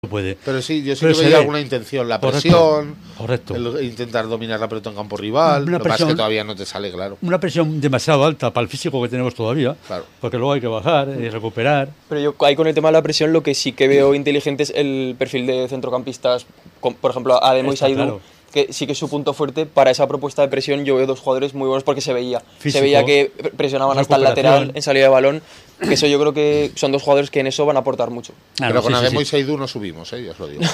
puede. Pero sí, yo sí Pero que se veía ve. alguna intención, la Correcto, presión, correcto. intentar dominar la pelota en campo rival. Una Lo que pasa es presión- que todavía no te sale, claro. Una presión demasiado alta para el físico que tenemos todavía, Claro. porque luego hay que bajar y recuperar. Pero yo ahí con el tema de la presión lo que sí que veo inteligente es el perfil de centrocampistas, por ejemplo, Ademo y Está Saidu, claro. que sí que es su punto fuerte. Para esa propuesta de presión yo veo dos jugadores muy buenos porque se veía Físico, que presionaban hasta el recuperación. lateral en salida de balón, que eso yo creo que son dos jugadores que en eso van a aportar mucho. Pero con sí, sí, Ademo sí. y Saidu no subimos, ya os lo digo.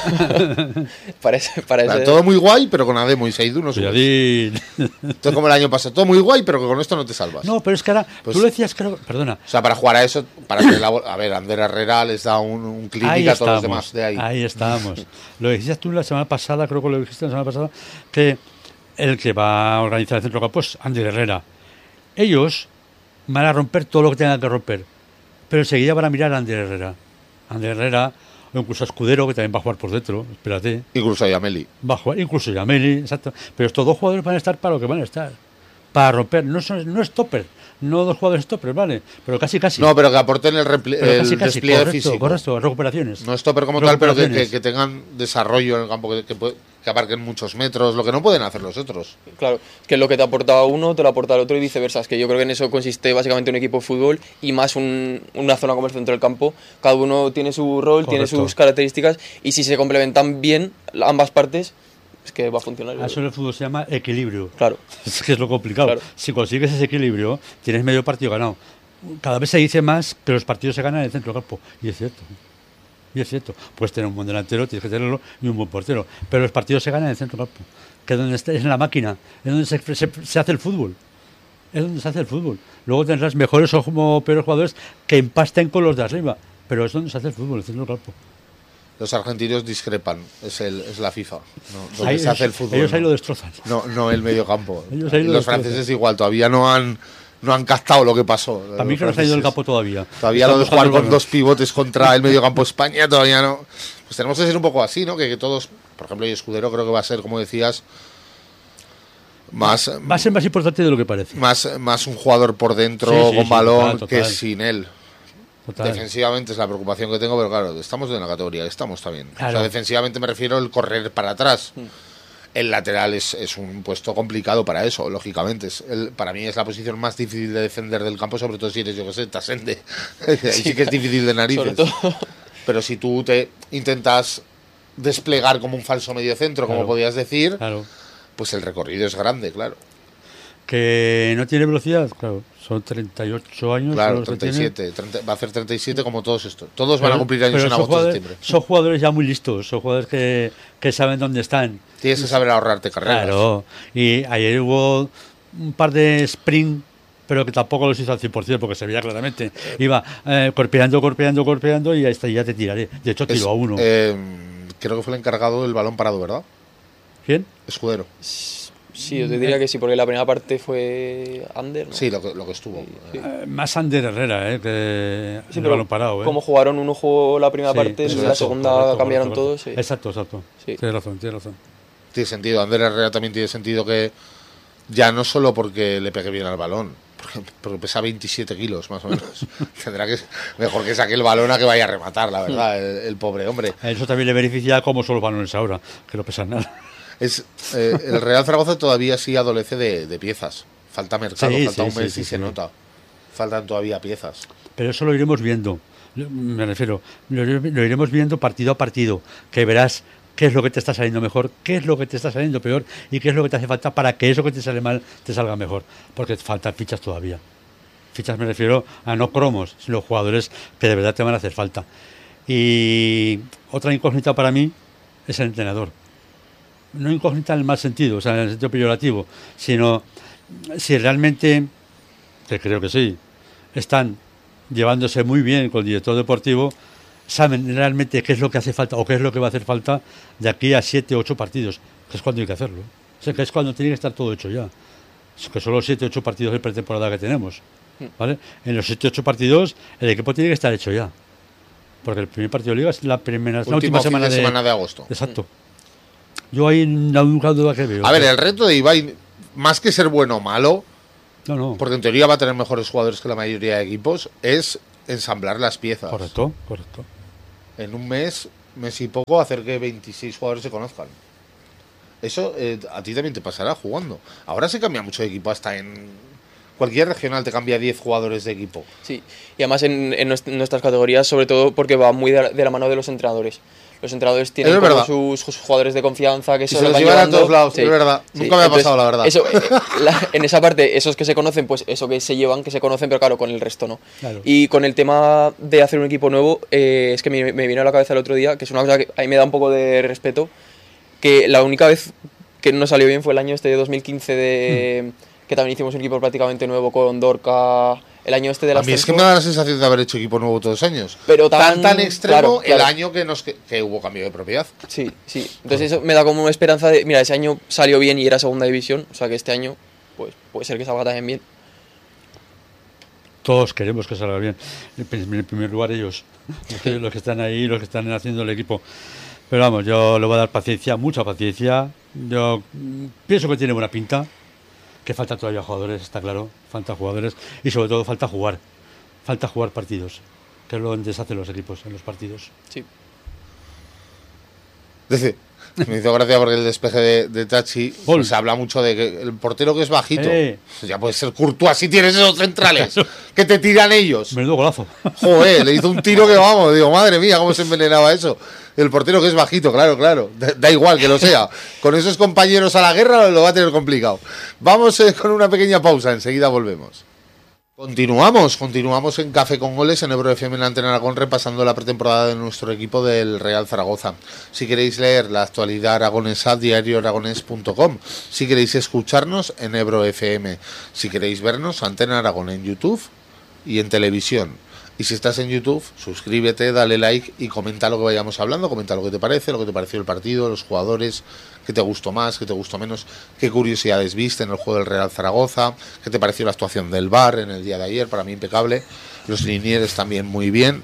Para ese- Todo muy guay, pero con Ademo y Saidu no subimos. Cuidadín. Entonces, como el año pasado, todo muy guay, pero que con esto no te salvas. No, pero es que ahora, Pues- tú lo decías, creo, perdona. O sea, para jugar a eso, para que a ver, Ander Herrera les da un clínica a todos los demás de ahí. Ahí estábamos. Lo dijiste tú la semana pasada, creo que lo dijiste la semana pasada, que el que va a organizar el centrocampo es Ander Herrera. Ellos van a romper todo lo que tengan que romper, pero enseguida van a mirar a Ander Herrera. Ander Herrera, o incluso a Escudero, que también va a jugar por dentro, espérate. Incluso a Yameli. Va a jugar, incluso Yameli, exacto. Pero estos dos jugadores van a estar para lo que van a estar. Para romper. No es stopper, no dos jugadores stopper, ¿vale? Pero casi. No, pero que aporten el Pero despliegue correcto, físico. correcto, recuperaciones. No stopper como tal, pero Recuperaciones. que tengan desarrollo en el campo, que abarquen muchos metros, lo que no pueden hacer los otros. Claro, que lo que te aporta uno te lo aporta el otro y viceversa. Es que yo creo que en eso consiste básicamente un equipo de fútbol y más una zona como el centro del campo. Cada uno tiene su rol, tiene Correcto. sus características y si se complementan bien ambas partes, es que va a funcionar. Eso en el fútbol se llama equilibrio. Claro. Es que es lo complicado. Claro. Si consigues ese equilibrio, tienes medio partido ganado. Cada vez se dice más que los partidos se ganan en el centro del campo. Y es cierto. Y es cierto. Puedes tener un buen delantero, tienes que tenerlo, y un buen portero. Pero los partidos se ganan en el centro del campo. Que es donde está, es en la máquina. Es donde se hace el fútbol. Es donde se hace el fútbol. Luego tendrás mejores o como peores jugadores que empasten con los de arriba. Pero es donde se hace el fútbol, el centro del campo. Los argentinos discrepan, es la FIFA, ¿no? Donde Ahí se hace el fútbol. Ellos ahí ¿no? lo destrozan. No el medio campo. Ellos ahí lo Los destrozan. franceses igual, todavía no han captado lo que pasó. A mí que no se ha ido el campo todavía. Todavía Están lo de jugar buscando con el dos pivotes contra el medio campo España, todavía no. Pues tenemos que ser un poco así, ¿no? Que todos, por ejemplo, y Escudero creo que va a ser, como decías, más Va a ser más importante de lo que parece. un jugador por dentro Sí, sí, con sí, balón total. que sin él. Total. Defensivamente es la preocupación que tengo, pero claro, estamos en la categoría, estamos también. Claro. O sea, defensivamente me refiero al correr para atrás. El lateral es un puesto complicado para eso, lógicamente. Para mí es la posición más difícil de defender del campo, sobre todo si eres, yo que sé, Tasende. Ahí sí que es difícil de narices. Sobre todo. Pero si tú te intentas desplegar como un falso mediocentro, como Claro. podías decir, Claro. pues el recorrido es grande, claro. Que no tiene velocidad, claro. Son 38 años. Claro, los que tiene. 37. Va a hacer 37 como todos estos. Todos van a Pero- cumplir años pero en son agosto, jugadores- septiembre. Son jugadores ya muy listos, son jugadores que saben dónde están. Tienes que saber ahorrarte carreras. Claro. Y ayer hubo un par de sprint, pero que tampoco los hizo al 100% porque se veía claramente. Iba corpeando y hasta ya te tiraré. De hecho, tiró a uno. Creo que fue el encargado del balón parado, ¿verdad? ¿Quién? Escudero. Sí, yo te diría que sí, porque la primera parte fue Ander, ¿no? Sí, lo que estuvo. Más Ander Herrera, que Sí, el pero balón parado. como jugaron, uno jugó la primera Sí, parte, eso, la segunda correcto, cambiaron correcto. todos. Sí. Exacto. Sí. Tienes razón. Tiene sentido. Ander Herrera también tiene sentido que ya no solo porque le pegue bien al balón, porque pesa 27 kilos más o menos. Tendrá que mejor que saque el balón a que vaya a rematar, la verdad, el pobre hombre. A eso también le beneficia como son los balones ahora, que no pesan nada. El Real Zaragoza todavía sí adolece de piezas. Falta mercado, Sí, falta sí, un mes sí, y sí, se sí. nota. Faltan todavía piezas. Pero eso lo iremos viendo. Me refiero, lo iremos viendo partido a partido, que verás qué es lo que te está saliendo mejor, qué es lo que te está saliendo peor y qué es lo que te hace falta para que eso que te sale mal te salga mejor. Porque faltan fichas todavía. Fichas me refiero a no cromos, sino jugadores que de verdad te van a hacer falta. Y otra incógnita para mí es el entrenador. No incógnita en el mal sentido, o sea, en el sentido peyorativo, sino si realmente, que creo que sí, están llevándose muy bien con el director deportivo, saben realmente qué es lo que hace falta o qué es lo que va a hacer falta de aquí a 7 o 8 partidos, que es cuando hay que hacerlo. O sea, que es cuando tiene que estar todo hecho ya. Es que son los 7 o 8 partidos de pretemporada que tenemos. ¿Vale? En los 7 o 8 partidos el equipo tiene que estar hecho ya. Porque el primer partido de liga es la última Fin semana de semana de agosto. Exacto. Yo ahí la única duda que veo. A ver, el reto de Ibai, más que ser bueno o malo, No. porque en teoría va a tener mejores jugadores que la mayoría de equipos, es ensamblar las piezas. Correcto. En un mes mes y poco hacer que 26 jugadores se conozcan. Eso a ti también te pasará jugando. Ahora se cambia mucho de equipo, hasta en cualquier regional te cambia 10 jugadores de equipo. Sí, y además en nuestras categorías, sobre todo porque va muy de la mano de los entrenadores. Los entrenadores tienen como sus jugadores de confianza que y se los llevan a todos lados, sí, es verdad. Sí. Nunca me ha pasado, la verdad. Eso, en esa parte, esos que se conocen, pues eso que se llevan, que se conocen, pero claro, con el resto no. Claro. Y con el tema de hacer un equipo nuevo, es que me vino a la cabeza el otro día, que es una cosa que a mí me da un poco de respeto, que la única vez que no salió bien fue el año este de 2015 que también hicimos un equipo prácticamente nuevo con Dorca, el año este de la... A mí es que me da la sensación de haber hecho equipo nuevo todos los años. Pero tan extremo, claro. El año que hubo cambio de propiedad. Sí, sí. Entonces eso me da como una esperanza de, mira, ese año salió bien y era segunda división, o sea que este año pues puede ser que salga también bien. Todos queremos que salga bien. En primer lugar ellos, los que están ahí, los que están haciendo el equipo. Pero vamos, yo le voy a dar paciencia, mucha paciencia. Yo pienso que tiene buena pinta. Que falta todavía jugadores, está claro, falta jugadores y sobre todo falta jugar partidos, que es lo donde se hacen los equipos, en los partidos. Sí. Dice, me hizo gracia porque el despeje de Tachi se habla mucho de que el portero que es bajito, ya puede ser Courtois si tienes esos centrales, que te tiran ellos. Menudo golazo. Joder, le hizo un tiro que vamos, digo, madre mía, cómo se envenenaba eso. El portero que es bajito, claro. Da igual que lo sea. Con esos compañeros a la guerra lo va a tener complicado. Vamos con una pequeña pausa, enseguida volvemos. Continuamos en Café con Goles en Ebro FM en la Antena Aragón, repasando la pretemporada de nuestro equipo del Real Zaragoza. Si queréis leer la actualidad aragonesa, diarioaragones.com. Si queréis escucharnos, en Ebro FM. Si queréis vernos, Antena Aragón en YouTube y en televisión. Y si estás en YouTube, suscríbete, dale like y comenta lo que vayamos hablando, comenta lo que te parece, lo que te pareció el partido, los jugadores, qué te gustó más, qué te gustó menos, qué curiosidades viste en el juego del Real Zaragoza, qué te pareció la actuación del VAR en el día de ayer, para mí impecable, los linieres también muy bien,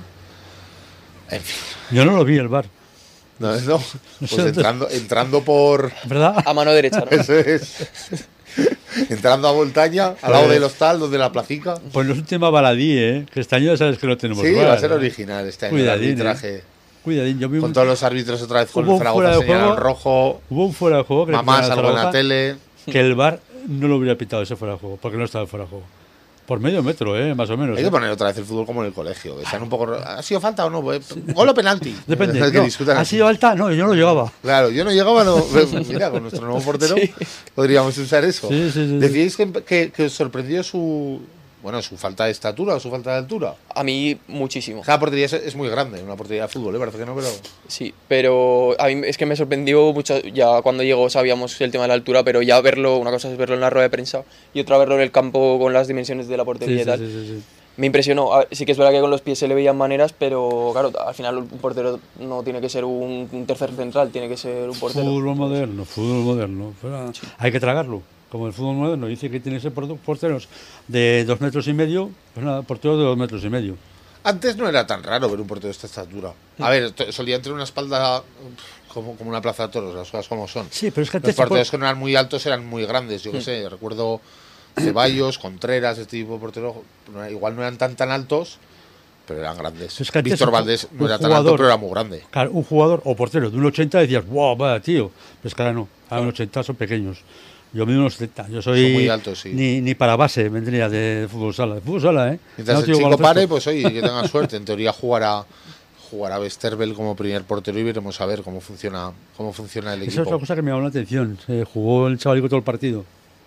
en fin. Yo no lo vi el VAR. No, pues entrando por... ¿Verdad? A mano derecha, ¿no? Eso es. Entrando a Voltaña, al lado del hostal, donde la placica. Pues no es un tema baladí, que este año ya sabes que no tenemos Sí, VAR, va a ser original este año. Cuidadín, el arbitraje. Cuidadín, yo vi con todos los árbitros otra vez con el fuera Zaragoza de señalado juego, en rojo. Hubo un fuera de juego que Mamás, algo en la tele. Que el VAR no lo hubiera pitado ese fuera de juego, porque no estaba fuera de juego. Por medio metro, más o menos. Hay que poner otra vez el fútbol como en el colegio, que sean un poco... ¿Ha sido falta o no? ¿Gol o penalti? Depende. No, ¿Ha sido alta? No, yo no llegaba. Claro, yo no llegaba, no. Mira, con nuestro nuevo portero podríamos usar eso. Sí. ¿Decíais que os sorprendió su falta de estatura o su falta de altura? A mí muchísimo. Cada portería es muy grande, una portería de fútbol, parece que no, pero... Sí, pero a mí es que me sorprendió mucho, ya cuando llegó sabíamos el tema de la altura, pero ya verlo, una cosa es verlo en la rueda de prensa y otra verlo en el campo con las dimensiones de la portería y tal. Sí. Me impresionó. Sí que es verdad que con los pies se le veían maneras, pero claro, al final un portero no tiene que ser un tercer central, tiene que ser un portero. Fútbol moderno. Sí. Hay que tragarlo. Como el fútbol moderno dice que tiene que ser porteros de 2,5 metros, pues nada, porteros de 2,5 metros. Antes no era tan raro ver un portero de esta estatura. A ver, solía tener una espalda como una plaza de toros, las cosas como son. Sí, pero es que los porteros que no eran muy altos eran muy grandes, yo qué sé, recuerdo Ceballos, Contreras, este tipo de porteros, igual no eran tan altos, pero eran grandes. Es que Víctor Valdés no era tan alto, pero era muy grande. Claro, un jugador o portero de 1,80 decías, wow, vaya tío, pues ahora no, a 1,80 son pequeños. Yo mido unos 70. Yo soy muy alto, sí. Ni para base vendría de fútbol sala. De fútbol sala, Mientras el chico pare, pues oye, que tenga suerte. En teoría jugará Westerveld como primer portero y veremos a ver cómo funciona el equipo. Esa es la cosa que me llamó la atención. Jugó el chavalico todo el partido.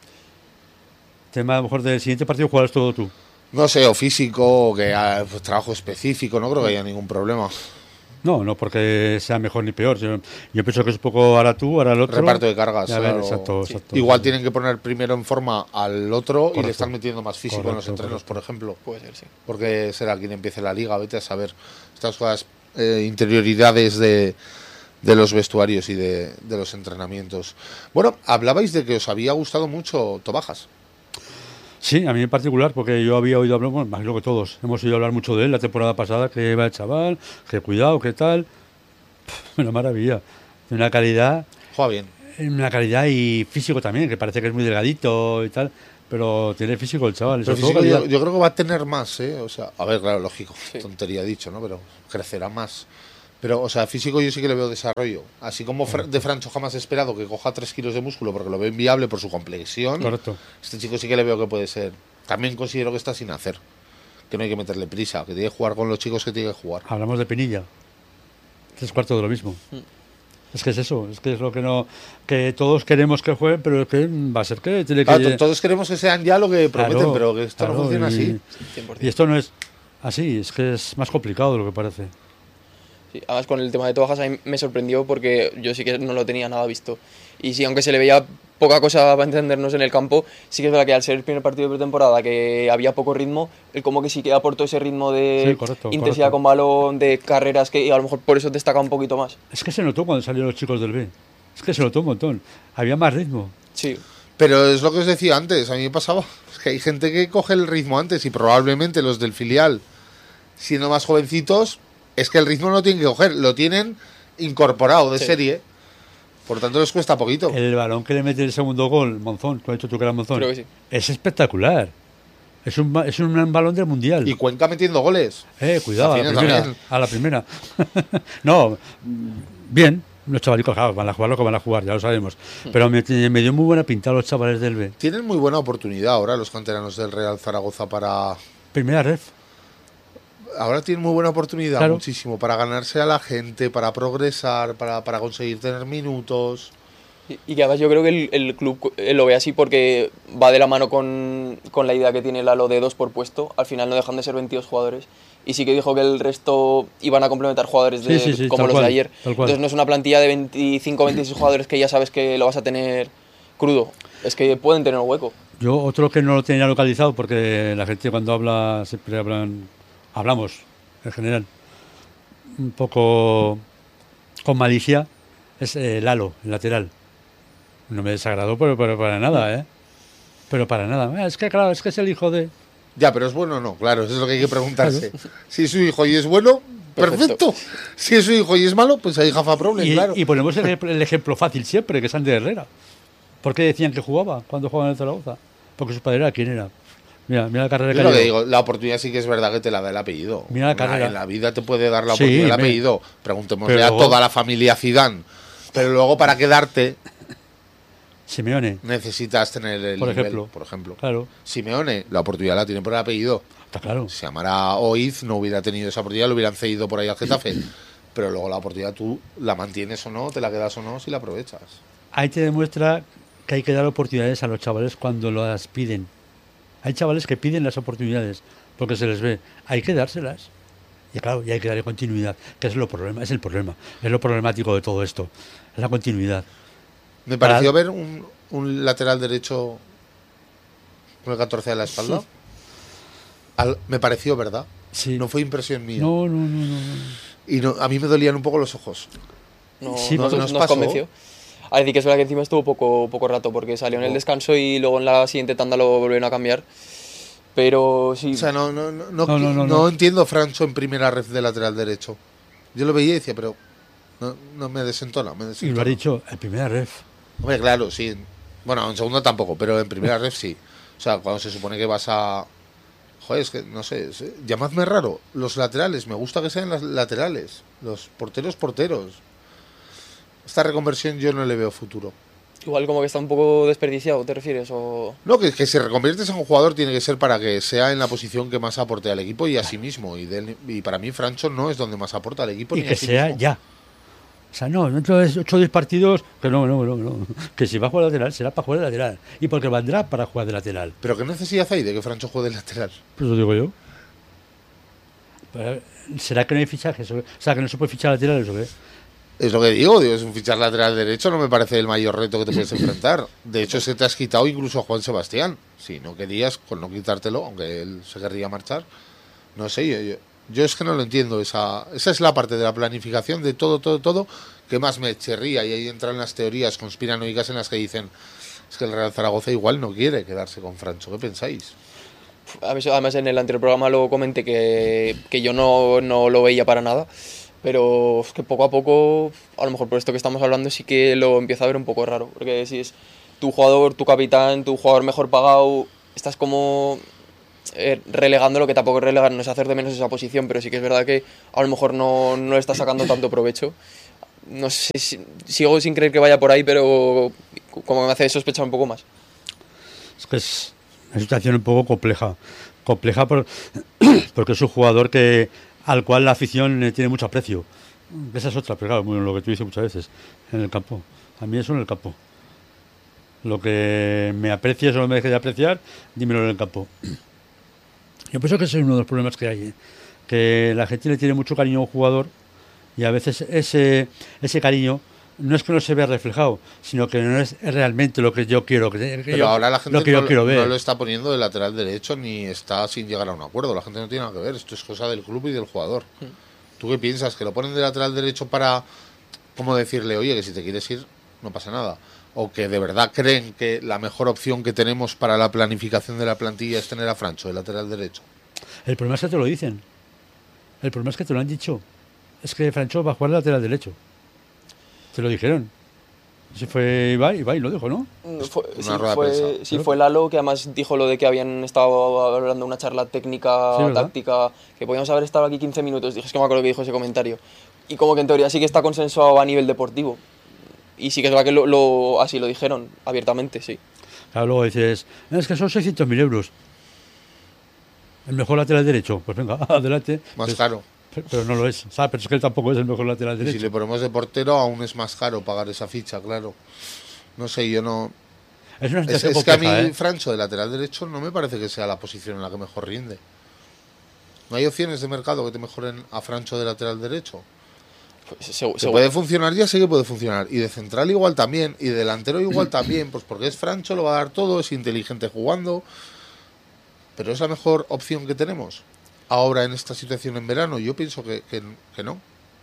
Tema, a lo mejor del siguiente partido jugarás todo tú. No sé, o físico, o que pues, trabajo específico, no creo que haya ningún problema. No porque sea mejor ni peor. Yo pienso que es un poco ahora tú, ahora el otro. Reparto de cargas. Ver, exacto. Igual tienen que poner primero en forma al otro. Correcto. Y le están metiendo más físico en los entrenos, por ejemplo. Puede ser, sí. Porque será quien empiece la liga, vete a saber estas cosas, interioridades de los vestuarios y de los entrenamientos. Bueno, hablabais de que os había gustado mucho Tobajas. Sí, a mí en particular, porque yo había oído hablar, bueno, más que todos, hemos oído hablar mucho de él la temporada pasada, que va el chaval, que cuidado, que tal. Una maravilla. De una calidad. Juega bien. Una calidad y físico también, que parece que es muy delgadito y tal, pero tiene físico el chaval. Pero físico, yo creo que va a tener más, O sea, a ver, claro, lógico, sí. Tontería dicho, ¿no? Pero crecerá más Pero, o sea, físico yo sí que le veo desarrollo. Así como de Francho jamás he esperado que coja 3 kilos de músculo porque lo veo inviable por su complexión. Correcto. Este chico sí que le veo que puede ser. También considero que está sin hacer. Que no hay que meterle prisa, que tiene que jugar con los chicos que tiene que jugar. Hablamos de Pinilla. 3/4 de lo mismo. Es que es eso, es que es lo que no. Que todos queremos que jueguen, pero es que va a ser que tiene que. Claro, todos queremos que sean ya lo que prometen, Claro, pero que esto no claro, funciona así. 100%. Y esto no es así, es que es más complicado de lo que parece. Sí, además con el tema de Tobajas a mí me sorprendió porque yo sí que no lo tenía nada visto. Y sí, aunque se le veía poca cosa para entendernos en el campo, sí que es verdad que al ser el primer partido de pretemporada que había poco ritmo, él como que sí que aportó ese ritmo de Sí, correcto, intensidad correcto. con balón, de carreras, que a lo mejor por eso destaca un poquito más. Es que se notó cuando salieron los chicos del B. Es que se notó un montón. Había más ritmo. Sí, Pero es lo que os decía antes, a mí me pasaba. Es que hay gente que coge el ritmo antes y probablemente los del filial, siendo más jovencitos, es que el ritmo no tienen que coger, lo tienen incorporado de Sí. serie. Por tanto, les cuesta poquito. El balón que le mete el segundo gol, Monzón, tú has dicho tú que era Monzón, creo que sí. es espectacular. Es un balón del mundial. Y Cuenca metiendo goles. Cuidado, a la Zafina primera. también. A la primera. No, bien. Los chavalicos, claro, van a jugar lo que van a jugar, ya lo sabemos. Pero me dio muy buena pinta los chavales del B. Tienen muy buena oportunidad ahora los canteranos del Real Zaragoza para... Primera ref. Ahora tienen muy buena oportunidad, Claro. muchísimo, para ganarse a la gente, para progresar, para conseguir tener minutos. Y que además yo creo que el club lo ve así porque va de la mano con la idea que tiene Lalo de 2 por puesto. Al final no dejan de ser 22 jugadores. Y sí que dijo que el resto iban a complementar jugadores Sí, como tal los cual, de ayer. tal cual. Entonces no es una plantilla de 25 o 26 jugadores que ya sabes que lo vas a tener crudo. Es que pueden tener un hueco. Yo otro que no lo tenía localizado, porque la gente cuando habla, siempre hablamos en general, un poco con malicia, es Lalo, el lateral. No me desagradó, pero para nada, ¿eh? Pero para nada. Es que claro, es que es el hijo de... Ya, pero ¿es bueno o no? Claro, eso es lo que hay que preguntarse. Si es su hijo y es bueno, perfecto. Si es su hijo y es malo, pues hay jafa problem, claro. Y ponemos el ejemplo fácil siempre, que es Ander Herrera. ¿Por qué decían que jugaba cuando jugaba en el Zaragoza? Porque su padre era quien era. Mira la carrera Yo que lo que llevó. digo, la oportunidad sí que es verdad que te la da el apellido. Mira la carrera. En la vida te puede dar la Sí, oportunidad el me- apellido. Preguntémosle pero a luego- toda la familia Zidane. Pero luego para quedarte Simeone, necesitas tener el por nivel, ejemplo. por ejemplo. Claro, Simeone, la oportunidad la tiene por el apellido. está claro. Si se llamara Oiz, no hubiera tenido esa oportunidad, lo hubieran cedido por ahí al Getafe. Pero luego la oportunidad tú la mantienes o no, te la quedas o no, si la aprovechas. Ahí te demuestra que hay que dar oportunidades a los chavales cuando las piden. Hay chavales que piden las oportunidades porque se les ve. Hay que dárselas. Y claro, y hay que darle continuidad, que es el problema, es lo problemático de todo esto, es la continuidad. Me pareció ver un lateral derecho con el 14 a la espalda. Me pareció, ¿verdad? Sí. No fue impresión mía. No. Y a mí me dolían un poco los ojos. No, Sí, no, porque nos nos pasó. convenció. A decir que es verdad que encima estuvo poco rato porque salió en el descanso y luego en la siguiente tanda lo volvieron a cambiar. Pero sí, O sea, no No. entiendo a Francho en primera red de lateral derecho. Yo lo veía y decía, pero no me desentona. Y lo ha dicho, en primera ref. Hombre, claro, sí. Bueno, en segunda tampoco, pero en primera red sí. O sea, cuando se supone que vas a... Joder, es que no sé, llamadme raro. Los laterales, me gusta que sean las laterales. Los porteros. Esta reconversión yo no le veo futuro. igual como que está un poco desperdiciado, ¿te refieres? O... No, que si reconviertes a un jugador tiene que ser para que sea en la posición que más aporte al equipo y a sí mismo. Y para mí Francho no es donde más aporta al equipo. Y ni que a sí sea mismo. ya. O sea, no, dentro de 8 o 10 partidos, que no. Que si va a jugar de lateral, será para jugar de lateral. Y porque vendrá para jugar de lateral. Pero ¿qué necesidad hay de que Francho juegue de lateral? Pues lo digo yo. Pero, ¿será que no hay fichajes? O sea, que no se puede fichar laterales o qué? Es lo que digo, es un fichar lateral derecho no me parece el mayor reto que te puedes enfrentar. De hecho, se te has quitado incluso a Juan Sebastián. Si no querías, con no quitártelo, aunque él se querría marchar. No sé, yo es que no lo entiendo. Esa es la parte de la planificación de todo que más me chirría. Y ahí entran las teorías conspiranoicas en las que dicen es que el Real Zaragoza igual no quiere quedarse con Francho. ¿Qué pensáis? Además en el anterior programa lo comenté que yo no lo veía para nada. Pero es que poco a poco, a lo mejor por esto que estamos hablando, sí que lo empiezo a ver un poco raro. Porque si es tu jugador, tu capitán, tu jugador mejor pagado, estás como relegando, lo que tampoco es relegar, no es hacer de menos esa posición, pero sí que es verdad que a lo mejor no le está sacando tanto provecho. No sé, sigo sin creer que vaya por ahí, pero como me hace sospechar un poco más. Es que es una situación un poco compleja porque es un jugador al cual la afición le tiene mucho aprecio. Esa es otra, pero claro, bueno, lo que tú dices muchas veces, en el campo. A mí eso en el campo. Lo que me aprecies o no me dejes de apreciar, dímelo en el campo. Yo pienso que ese es uno de los problemas que hay, ¿eh? Que la gente le tiene mucho cariño a un jugador y a veces ese cariño no es que no se vea reflejado, sino que no es realmente lo que yo quiero pero ahora la gente yo quiero ver. No lo está poniendo de lateral derecho ni está sin llegar a un acuerdo. La gente no tiene nada que ver. Esto es cosa del club y del jugador. ¿Tú qué piensas? ¿Que lo ponen de lateral derecho para, como decirle, oye, que si te quieres ir, no pasa nada? ¿O que de verdad creen que la mejor opción que tenemos para la planificación de la plantilla es tener a Francho de lateral derecho? El problema es que te lo dicen. El problema es que te lo han dicho. Es que Francho va a jugar de lateral derecho. Te lo dijeron. Si fue Ibai lo dijo, ¿no? Fue Lalo, que además dijo lo de que habían estado hablando de una charla técnica, sí, táctica, que podíamos haber estado aquí 15 minutos. Dije, es que me acuerdo que dijo ese comentario. Y como que en teoría sí que está consensuado a nivel deportivo. Y sí que es verdad que así lo dijeron abiertamente, sí. Claro, luego dices, es que son 600.000 euros. El mejor lateral derecho. Pues venga, adelante. Más pues, caro. Pero no lo es, ¿sabes? Pero es que él tampoco es el mejor lateral Y derecho. si le ponemos de portero, aún es más caro pagar esa ficha, claro. No sé, yo no... Es una Es situación que a compleja, mí Francho de lateral derecho no me parece que sea la posición en la que mejor rinde. ¿No hay opciones de mercado que te mejoren a Francho de lateral derecho? Pues, que puede funcionar, ya sé que puede funcionar. Y de central igual también. Y de delantero igual también. Pues porque es Francho, lo va a dar todo, es inteligente jugando. Pero es la mejor opción que tenemos ahora en esta situación en verano. Yo pienso que no.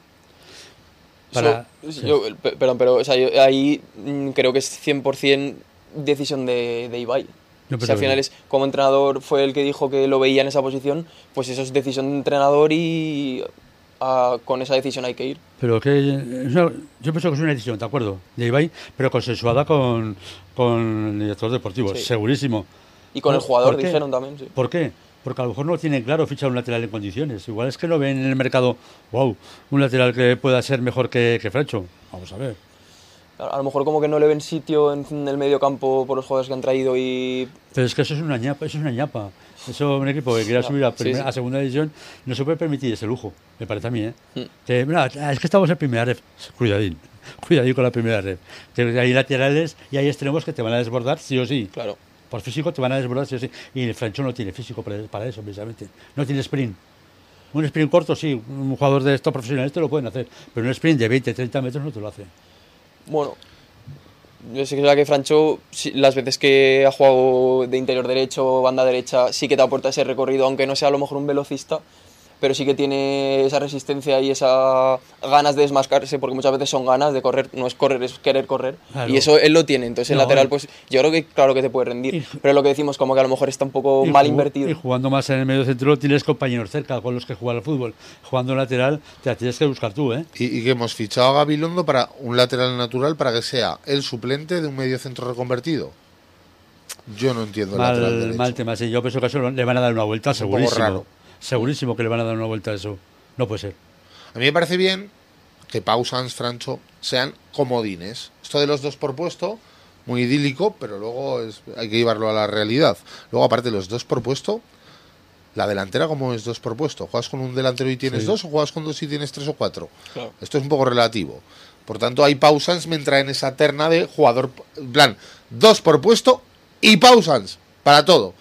Pero o sea, yo ahí creo que es 100% decisión de Ibai. O sea, al final es, como entrenador fue el que dijo que lo veía en esa posición, pues eso es decisión de entrenador y con esa decisión hay que ir. Pero que yo pienso que es una decisión, ¿de acuerdo? De Ibai, pero consensuada con el director deportivo, sí. Segurísimo. Y con el jugador dijeron también, sí. ¿Por qué? Porque a lo mejor no tienen claro fichar un lateral en condiciones. Igual es que no ven en el mercado, wow, un lateral que pueda ser mejor que Francho. Vamos a ver. A lo mejor como que no le ven sitio en el medio campo por los jugadores que han traído y... Pero es que eso es una ñapa, Eso un equipo que quiera subir a segunda división no se puede permitir ese lujo, me parece a mí, ¿eh? Que, mira, es que estamos en primera red, cuidadín con la primera red. Que hay laterales y hay extremos que te van a desbordar sí o sí. Claro. Por físico te van a desbordar sí o sí. Y el Francho no tiene físico para eso, precisamente. No tiene sprint. Un sprint corto, sí, un jugador de estos profesionales te lo pueden hacer, pero un sprint de 20, 30 metros no te lo hace. Bueno, yo sé que Francho, las veces que ha jugado de interior derecho, banda derecha, sí que te aporta ese recorrido, aunque no sea a lo mejor un velocista, pero sí que tiene esa resistencia y esa ganas de desmascarse, porque muchas veces son ganas de correr, no es correr, es querer correr, claro. Y eso él lo tiene, entonces el lateral pues yo creo que claro que te puede rendir, pero lo que decimos como que a lo mejor está un poco mal invertido. Y jugando más en el medio centro tienes compañeros cerca con los que jugar al fútbol, jugando lateral te la tienes que buscar tú, ¿eh? Y que hemos fichado a Gabilondo para un lateral natural para que sea el suplente de un medio centro reconvertido. Yo no entiendo el lateral derecho. Mal tema, sí, yo pienso que eso le van a dar una vuelta, segurísimo. Segurísimo que le van a dar una vuelta a eso. No puede ser. A mí me parece bien que Pau, Sanz, Francho sean comodines. Esto de los dos por puesto, muy idílico, pero luego hay que llevarlo a la realidad. Luego, aparte de los dos por puesto, la delantera, ¿cómo es dos por puesto? ¿Juegas con un delantero y tienes dos o juegas con dos y tienes tres o cuatro? Claro. Esto es un poco relativo. Por tanto, ahí Pau Sanz me entra en esa terna de jugador, en plan, dos por puesto y Pau Sanz, para todo.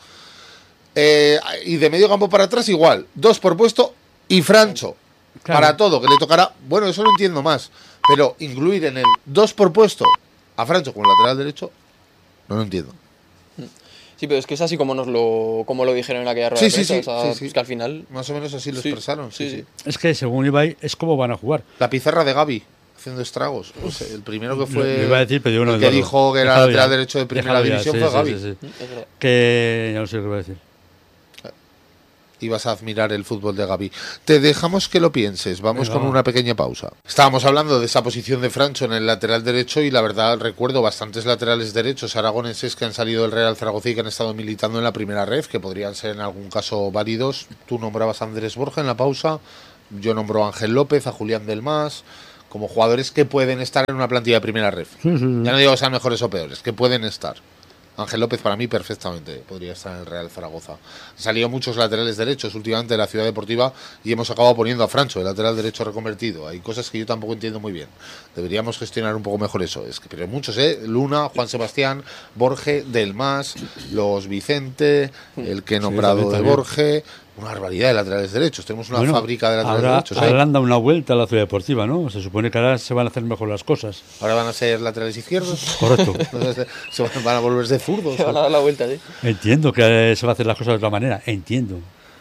Y de medio campo para atrás igual, dos por puesto y Francho, claro. Para todo, que le tocará, bueno, eso lo entiendo más, pero incluir en el dos por puesto a Francho como lateral derecho, no lo entiendo. Sí, pero es que es así como lo dijeron en aquella rueda de prensa, o sea, sí. Es que al final... Más o menos así lo expresaron, sí. Es que según Ibai es como van a jugar. La pizarra de Gavi, haciendo estragos. No sé, el primero que fue... Iba a decir, pero el que dijo que era lateral derecho de primera división fue Gavi. Que ya no sé qué iba a decir. y vas a admirar el fútbol de Gavi. Te dejamos que lo pienses, vamos Venga, con una pequeña pausa. Estábamos hablando de esa posición de Francho en el lateral derecho y la verdad recuerdo bastantes laterales derechos aragoneses que han salido del Real Zaragoza y que han estado militando en la primera red, que podrían ser en algún caso válidos. Tú nombrabas a Andrés Borja en la pausa, yo nombro a Ángel López, a Julián Delmas, como jugadores que pueden estar en una plantilla de primera red. Sí, sí, sí. Ya no digo que sean mejores o peores, que pueden estar. Ángel López para mí perfectamente podría estar en el Real Zaragoza. Han salido muchos laterales derechos últimamente de la Ciudad Deportiva y hemos acabado poniendo a Francho, el lateral derecho reconvertido. Hay cosas que yo tampoco entiendo muy bien. Deberíamos gestionar un poco mejor eso. Pero muchos, Luna, Juan Sebastián, Borge, Delmas, los Vicente, el que he nombrado de Borge. Una barbaridad de laterales derechos. Tenemos una fábrica de laterales derechos. Ahora han dado una vuelta a la Ciudad Deportiva, ¿no? Se supone que ahora se van a hacer mejor las cosas. Ahora van a ser laterales izquierdos. Correcto. Se van a volverse zurdos. Se van a dar la vuelta, sí. Entiendo que se va a hacer las cosas de otra manera. Entiendo.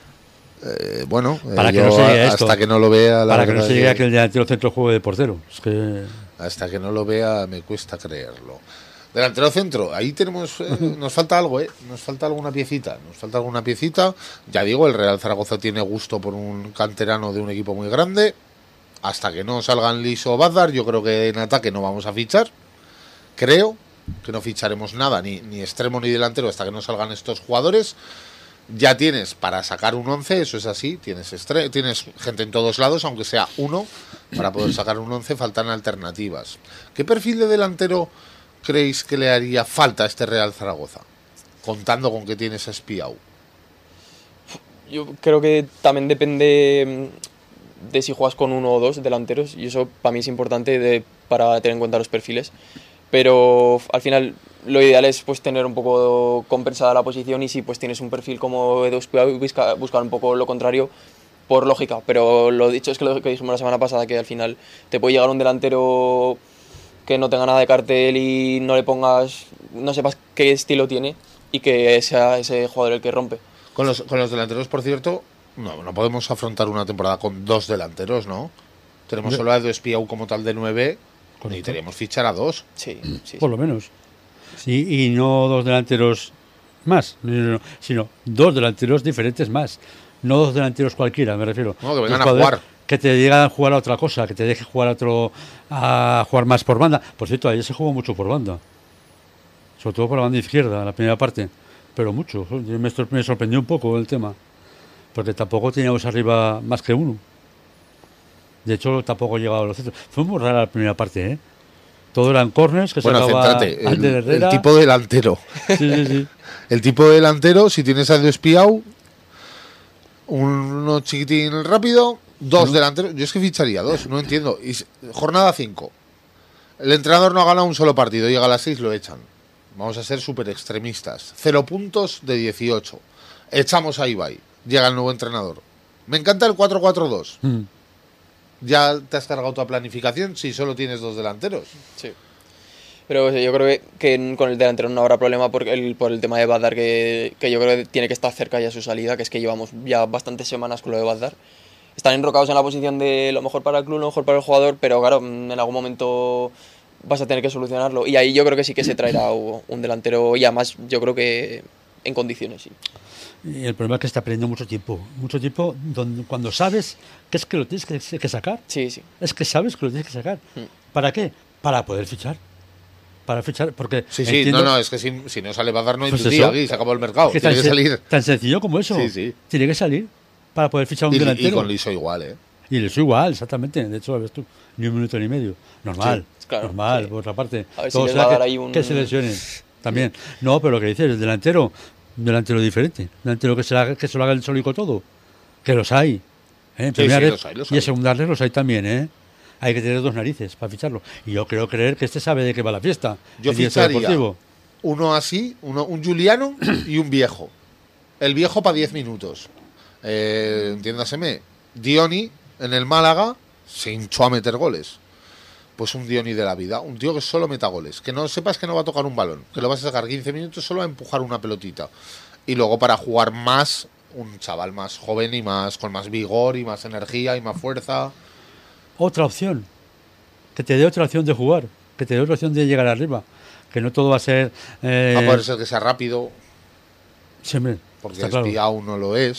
Para que no se llegue hasta esto, que no lo vea... Para que no se llegue a que el delantero centro juegue de portero. Es que... Hasta que no lo vea me cuesta creerlo. Delantero centro, ahí tenemos, nos falta algo, nos falta alguna piecita, ya digo, el Real Zaragoza tiene gusto por un canterano de un equipo muy grande, hasta que no salgan Liso o Badar, yo creo que en ataque no vamos a fichar, creo que no ficharemos nada, ni extremo ni delantero, hasta que no salgan estos jugadores. Ya tienes para sacar un 11, eso es así, tienes gente en todos lados, aunque sea uno, para poder sacar un 11 faltan alternativas. ¿Qué perfil de delantero creéis que le haría falta a este Real Zaragoza? Contando con que tienes a Espiau. Yo creo que también depende de si juegas con uno o dos delanteros, y eso para mí es importante para tener en cuenta los perfiles. Pero al final lo ideal es pues tener un poco compensada la posición, y si pues tienes un perfil como Edu Espiau, buscar un poco lo contrario por lógica. Pero lo dicho es que lo que dijimos la semana pasada, que al final te puede llegar un delantero que no tenga nada de cartel y no le pongas, no sepas qué estilo tiene, y que sea ese jugador el que rompe. Con los delanteros, por cierto, no podemos afrontar una temporada con dos delanteros, ¿no? Tenemos solo a Edu Espiau como tal de 9, necesitaríamos fichar a 2. Sí, por lo menos. Y no dos delanteros más, sino dos delanteros diferentes más. No dos delanteros cualquiera, me refiero. No, que vengan a jugar. Que te digan a jugar a otra cosa, que te deje jugar a jugar más por banda. Por cierto, ayer se jugó mucho por banda. Sobre todo por la banda izquierda, la primera parte. Pero mucho. Me sorprendió un poco el tema. Porque tampoco teníamos arriba más que uno. De hecho, tampoco llegaba a los centros. Fue muy rara la primera parte, ¿eh? Todo eran corners que sacaba Céntrate, Herrera. El tipo delantero. Sí. El tipo delantero, si tienes a Edu Espiau, uno chiquitín rápido, dos delanteros. Yo es que ficharía 2, no entiendo. Y jornada 5. El entrenador no ha ganado un solo partido, llega a las 6, lo echan. Vamos a ser súper extremistas. 0 puntos de 18. Echamos a Ibai. Llega el nuevo entrenador. Me encanta el 4-4-2. Ya te has cargado tu planificación si solo tienes 2 delanteros. Sí. Pero yo creo que con el delantero no habrá problema por el tema de Badar, que yo creo que tiene que estar cerca ya su salida, que es que llevamos ya bastantes semanas con lo de Badar. Están enrocados en la posición de lo mejor para el club, lo mejor para el jugador, pero claro, en algún momento vas a tener que solucionarlo. Y ahí yo creo que sí que se traerá un delantero, y además yo creo que en condiciones, sí. Y el problema es que está perdiendo mucho tiempo cuando sabes que es que lo tienes que sacar. Sí. Es que sabes que lo tienes que sacar. ¿Para qué? Para poder fichar. Para fichar, porque... Sí, es que si no sale Badar no hay tu día aquí, se acabó el mercado. Tiene que salir. Tan sencillo como eso. Sí. Tiene que salir para poder fichar un delantero. Y con Liso igual, ¿eh? Y Liso igual, exactamente. De hecho, ves tú, ni un minuto ni medio. Normal, sí, claro, normal, sí. por otra parte. A ver todo si les va a dar ahí un... que se lesionen también. No, pero lo que dices, el delantero, un delantero diferente. Un delantero que se lo haga el solico todo. Que los hay. En primera red los hay. Y en segunda red los hay también, ¿eh? Hay que tener 2 narices para ficharlo. Y yo creo creer que este sabe de qué va la fiesta. Yo ficharía uno así, un Juliano y un viejo. El viejo para 10 minutos. Entiéndaseme. Dioni en el Málaga se hinchó a meter goles. Pues un Dioni de la vida. Un tío que solo meta goles. Que no sepas que no va a tocar un balón. Que lo vas a sacar 15 minutos solo a empujar una pelotita. Y luego para jugar más, un chaval más joven y con más vigor y más energía y más fuerza. Otra opción, que te dé otra opción de jugar, que te dé otra opción de llegar arriba, que no todo va a ser... Va a poder ser que sea rápido, Siempre, porque está claro. Espiau no lo es.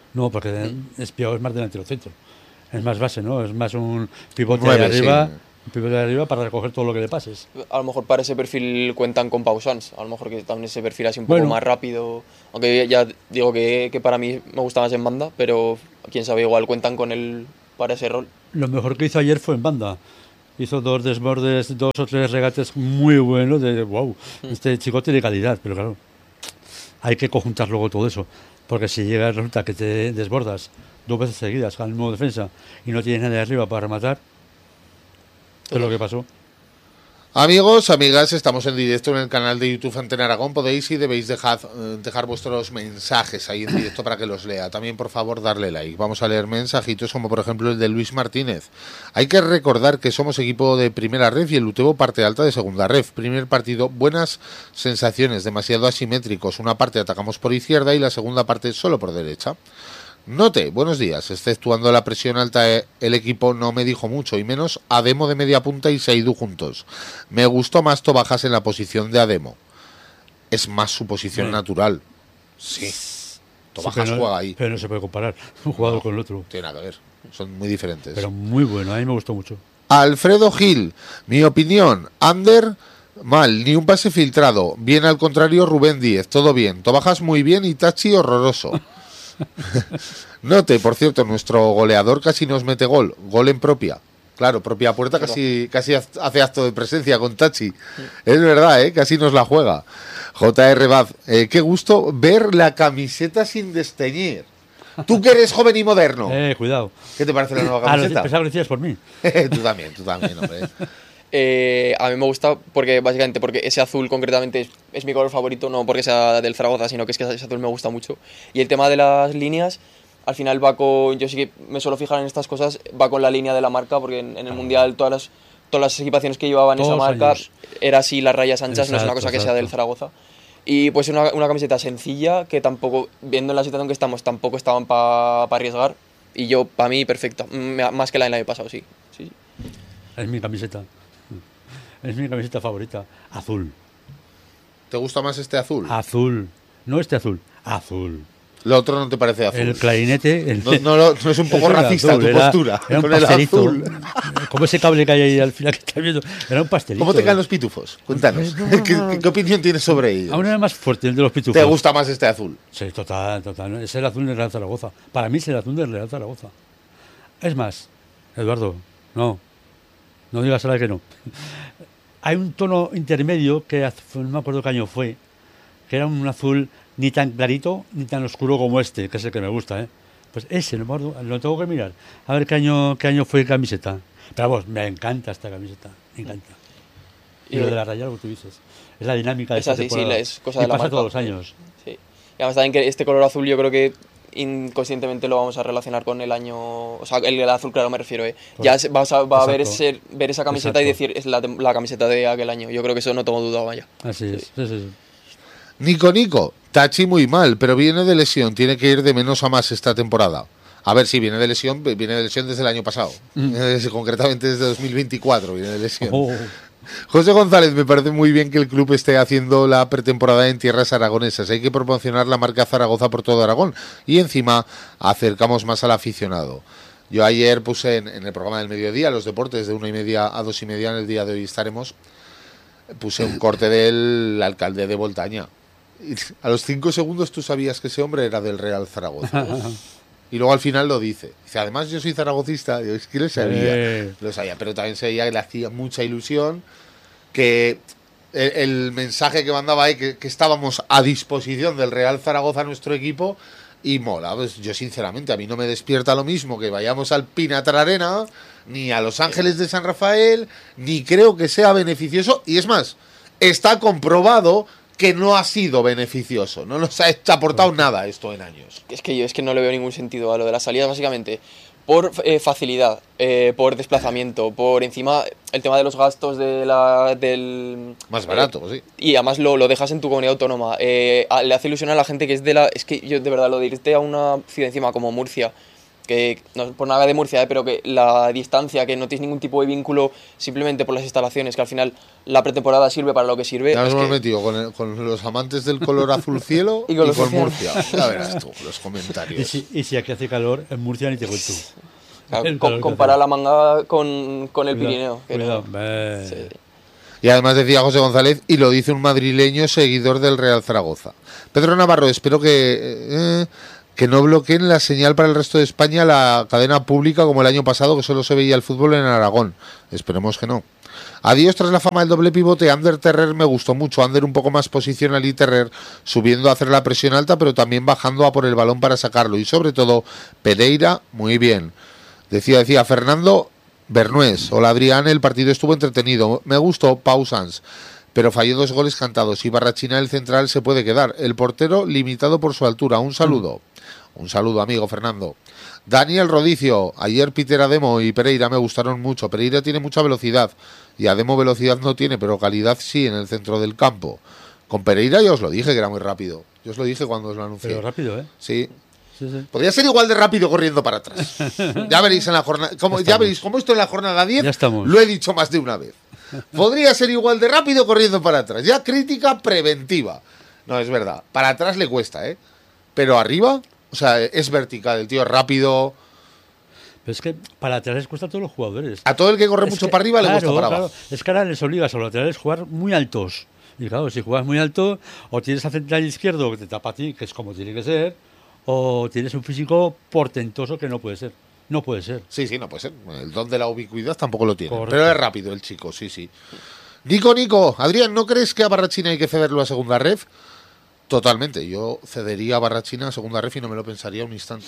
No, porque Espiao es más delantero centro. Es más base, ¿no? Es más un pivote Nueve, de arriba, sí. un pivote de arriba para recoger todo lo que le pases. A lo mejor para ese perfil cuentan con Pausans, a lo mejor que también ese perfil así un poco Bueno. más rápido, aunque ya digo que para mí me gusta más en banda, pero quién sabe, igual cuentan con él para ese rol. Lo mejor que hizo ayer fue en banda. Hizo 2 desbordes, 2 o 3 regates muy buenos de wow, este chico tiene calidad, pero claro, hay que conjuntar luego todo eso, porque si llega resulta que te desbordas 2 veces seguidas al mismo defensa y no tienes nadie arriba para rematar, ¿qué es lo que pasó? Amigos, amigas, estamos en directo en el canal de YouTube Antena Aragón. Podéis y debéis dejar vuestros mensajes ahí en directo para que los lea. También, por favor, darle like. Vamos a leer mensajitos como, por ejemplo, el de Luis Martínez. Hay que recordar que somos equipo de primera ref y el Utebo parte alta de segunda ref. Primer partido, buenas sensaciones, demasiado asimétricos. Una parte atacamos por izquierda y la segunda parte solo por derecha. Note, buenos días, exceptuando la presión alta, el equipo no me dijo mucho, y menos Ademo de media punta y Seidú juntos. Me gustó más Tobajas en la posición de Ademo. Es más su posición natural. Sí, Tobajas Sí, juega ahí. Pero no se puede comparar un jugador con el otro. Tiene nada que ver, son muy diferentes. Pero muy bueno, a mí me gustó mucho. Alfredo Gil, mi opinión, Ander, mal, ni un pase filtrado. Bien al contrario, Rubén Díez, todo bien. Tobajas muy bien y Tachi horroroso. Note, por cierto, nuestro goleador casi nos mete gol en propia. Claro, propia puerta casi hace acto de presencia con Tachi. Es verdad, casi nos la juega. JR Baz, qué gusto ver la camiseta sin desteñir. Tú que eres joven y moderno. Cuidado. ¿Qué te parece la nueva camiseta? Pensaba que lo decías por mí. Tú también, hombre. A mí me gusta porque básicamente porque ese azul concretamente es mi color favorito, no porque sea del Zaragoza, sino que es que ese azul me gusta mucho. Y el tema de las líneas, al final va con, yo sí que me suelo fijar en estas cosas, va con la línea de la marca, porque en el Mundial todas las equipaciones que llevaban esa marca era así, las rayas anchas, no es una cosa que sea del Zaragoza. Y pues una camiseta sencilla que tampoco, viendo la situación que estamos, tampoco estaban para arriesgar. Y yo, para mí, perfecta. Más que la del año pasado, sí. Es mi camiseta. Es mi camiseta favorita. Azul. ¿Te gusta más este azul? Azul. No este azul. Azul. Lo otro no te parece azul. El clarinete. No es un poco racista tu postura. Era un con pastelito. El azul. Como ese cable que hay ahí al final que estás viendo. Era un pastelito. ¿Cómo te caen los pitufos? Cuéntanos. ¿Qué opinión tienes sobre ellos? Aún era más fuerte el de los pitufos. ¿Te gusta más este azul? Sí, total. Es el azul del Real Zaragoza. Para mí es el azul del Real Zaragoza. Es más, Eduardo, no digas ahora que no. Hay un tono intermedio que no me acuerdo qué año fue, que era un azul ni tan clarito ni tan oscuro como este, que es el que me gusta, ¿eh? Pues ese, no me acuerdo, lo tengo que mirar. A ver qué año fue camiseta. Pero vamos, me encanta esta camiseta, me encanta. Y lo de la raya, lo que tú dices. Es la dinámica de esta temporada. Sí, es cosa de la pasa marca. todos los años. Sí. Y además también que este color azul yo creo que inconscientemente lo vamos a relacionar con el año, o sea, el azul claro me refiero, ya va a ver esa camiseta. Exacto. Y decir es la camiseta de aquel año. Yo creo que eso no tengo duda, vaya. Así es. Sí. Nico, Tachi muy mal, pero viene de lesión, tiene que ir de menos a más esta temporada. A ver, sí, viene de lesión desde el año pasado, concretamente desde 2024 viene de lesión. José González, me parece muy bien que el club esté haciendo la pretemporada en tierras aragonesas. Hay que promocionar la marca Zaragoza por todo Aragón y encima acercamos más al aficionado. Yo ayer puse en el programa del mediodía, los deportes de 1:30 a 2:30, en el día de hoy estaremos, puse un corte del alcalde de Voltaña. Y a los 5 segundos tú sabías que ese hombre era del Real Zaragoza. Y luego al final lo dice. Además yo soy zaragocista, es que lo sabía, pero también sabía que le hacía mucha ilusión, que el mensaje que mandaba ahí, que estábamos a disposición del Real Zaragoza, nuestro equipo, y mola. Pues yo sinceramente, a mí no me despierta lo mismo que vayamos al Pinatar Arena, ni a Los Ángeles de San Rafael, ni creo que sea beneficioso, y es más, está comprobado que no ha sido beneficioso, no nos ha aportado nada esto en años. Es que no le veo ningún sentido a lo de las salidas, básicamente por facilidad, por desplazamiento, por encima el tema de los gastos del más barato, sí. Y además lo dejas en tu comunidad autónoma. Le hace ilusión a la gente que es de la... Es que yo de verdad lo de irte a una ciudad encima como Murcia, que no por nada de Murcia, pero que la distancia, que no tienes ningún tipo de vínculo simplemente por las instalaciones, que al final la pretemporada sirve para lo que sirve. Ya nos es hemos que- metido con los amantes del color azul cielo y con con, los Murcia. Ya verás tú los Y comentarios. si aquí hace calor, en Murcia ni te cuento. claro, El calor que compara hace. la manga con el Cuidado, Pirineo. que no- cuidado. sí. Y además decía José González, y lo dice un madrileño seguidor del Real Zaragoza. Pedro Navarro, espero que no bloqueen la señal para el resto de España, la cadena pública, como el año pasado, que solo se veía el fútbol en Aragón. Esperemos que no. Adiós tras la fama del doble pivote. Ander Terrer me gustó mucho. Ander un poco más posicional y Terrer subiendo a hacer la presión alta, pero también bajando a por el balón para sacarlo. Y sobre todo, Pereira, muy bien. Decía Fernando Bernués. Hola Adrián, el partido estuvo entretenido. Me gustó Pausans, pero falló 2 goles cantados. Y Barrachina, el central, se puede quedar. El portero limitado por su altura. Un saludo. Un saludo, amigo Fernando. Daniel Rodicio. Ayer Peter Ademo y Pereira me gustaron mucho. Pereira tiene mucha velocidad y Ademo velocidad no tiene, pero calidad sí en el centro del campo. Con Pereira ya os lo dije que era muy rápido. Yo os lo dije cuando os lo anuncié. Pero rápido, ¿eh? Sí. Sí, sí. Podría ser igual de rápido corriendo para atrás. Ya veréis en la jornada. Ya veréis cómo esto en la jornada 10 Ya estamos. lo he dicho más de una vez. Podría ser igual de rápido corriendo para atrás. Ya crítica preventiva. No, es verdad. Para atrás le cuesta, ¿eh? Pero arriba, o sea, es vertical. El tío es rápido. Pero es que para laterales cuesta a todos los jugadores. A todo el que corre Es mucho que, para arriba le cuesta claro, para claro. abajo. Es que ahora les obligas a los laterales a jugar muy altos. Y claro, si juegas muy alto, o tienes a central izquierdo que te tapa a ti, que es como tiene que ser, o tienes un físico portentoso que no puede ser. No puede ser. Sí, no puede ser. El don de la ubicuidad tampoco lo tiene. Correcto. Pero es rápido el chico, sí. Nico. Adrián, ¿no crees que a Barrachina hay que cederlo a segunda ref? Totalmente. Yo cedería a Barrachina a segunda ref y no me lo pensaría un instante.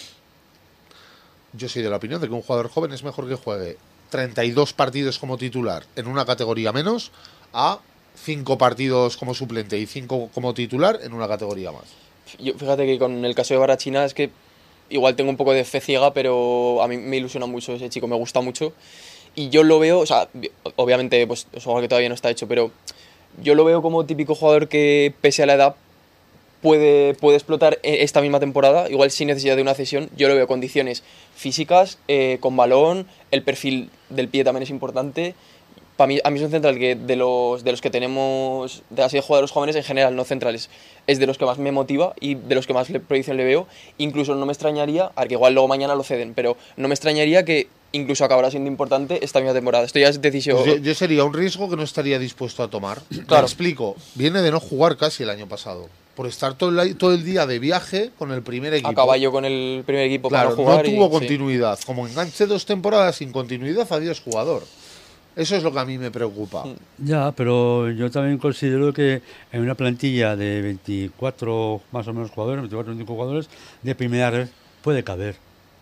Yo soy de la opinión de que un jugador joven es mejor que juegue 32 partidos como titular en una categoría menos a 5 partidos como suplente y 5 como titular en una categoría más. Yo, fíjate que con el caso de Barrachina es que igual tengo un poco de fe ciega, pero a mí me ilusiona mucho ese chico, me gusta mucho. Y yo lo veo, o sea, obviamente pues, es algo que todavía no está hecho, pero yo lo veo como típico jugador que, pese a la edad, puede explotar esta misma temporada, igual sin necesidad de una cesión. Yo lo veo condiciones físicas, con balón, el perfil del pie también es importante. A mí es un central que de los que tenemos, de así de jugadores jóvenes en general, no centrales, es de los que más me motiva y de los que más proyección le veo. Incluso no me extrañaría, a ver que igual luego mañana lo ceden, pero no me extrañaría que incluso acabará siendo importante esta misma temporada. Esto ya es decisión. Pues yo sería un riesgo que no estaría dispuesto a tomar. Claro. Me explico. Viene de no jugar casi el año pasado. Por estar todo el día de viaje con el primer equipo. A caballo con el primer equipo Claro, para jugar. no tuvo sí. continuidad. Como enganche 2 temporadas sin continuidad, adiós jugador. Eso es lo que a mí me preocupa. Ya, pero yo también considero que en una plantilla de 24 más o menos jugadores, 24 o 25 jugadores, de primera red puede caber.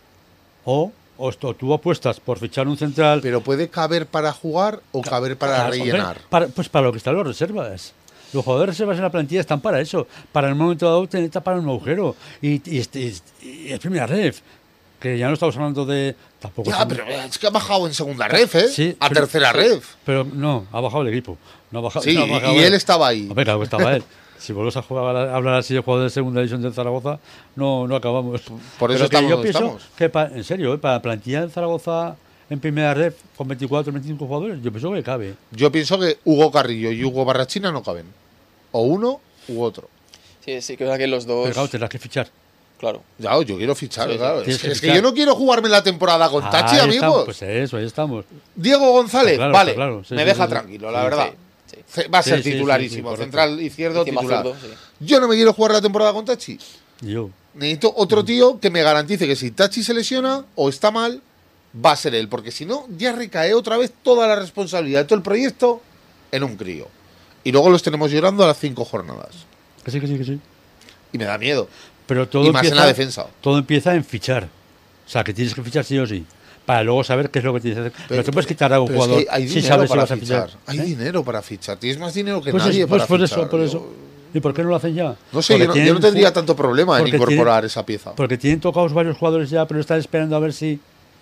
O tú apuestas por fichar un central. Pero ¿puede caber para jugar o caber para Claro, rellenar? hombre, pues para lo que están los reservas. Los jugadores reservas en la plantilla están para eso, para en un momento dado tener tapar un agujero. Y es primera ref, que ya no estamos hablando de... Tampoco Ya, pero es que ha bajado en segunda ref, ¿eh? Sí, a pero- tercera ref. Pero no, ha bajado el equipo. No ha bajado, Sí, no ha bajado y él estaba ahí. Hombre, claro que estaba él. Si vuelves a hablar así de jugadores de segunda división de Zaragoza, no acabamos. Por eso Pero que estamos yo donde pienso estamos. que, en serio, para la plantilla de Zaragoza en primera red con 24 o 25 jugadores, yo pienso que cabe. Yo pienso que Hugo Carrillo y Hugo Barrachina no caben. O uno u otro. Sí, que es que los dos. Pero claro, tendrás que fichar. Claro. Ya, yo quiero fichar, Sí, sí. claro. Tienes que Es que fichar. yo no quiero jugarme la temporada con Tachi, Ahí amigos. estamos, pues eso, ahí estamos. Diego González, Claro, vale, claro, sí, me sí, deja sí, sí. tranquilo, la Sí, verdad. sí. Va a ser Sí, sí, titularísimo, sí, correcto. central izquierdo Encima titular. zurdo, sí. Yo no me quiero jugar la temporada con Tachi. Y yo. Necesito otro tío que me garantice que si Tachi se lesiona o está mal, va a ser él. Porque si no, ya recae otra vez toda la responsabilidad de todo el proyecto en un crío. Y luego los tenemos llorando a las 5 jornadas. Que sí, que sí, que sí. Y me da miedo. Pero todo Y más en empieza, la defensa. Todo empieza en fichar. O sea, que tienes que fichar sí o sí. Para luego saber qué es lo que tienes que hacer. No te puedes quitar a un pero es jugador que hay si dinero sabes si para vas a fichar. fichar. Hay ¿Eh? dinero para fichar. Tienes más dinero que Pues nadie pues para por fichar. eso, por eso. ¿Y por qué no lo hacen ya? No sé, Porque yo no tendría ju- tanto problema en porque incorporar tienen- esa pieza. Porque tienen tocados varios jugadores ya, pero están esperando a ver si...